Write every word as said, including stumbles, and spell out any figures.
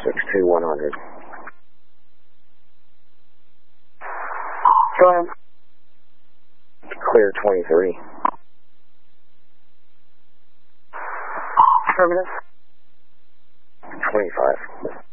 six two one hundred. Go ahead. Clear twenty-three. Affirmative. twenty-five.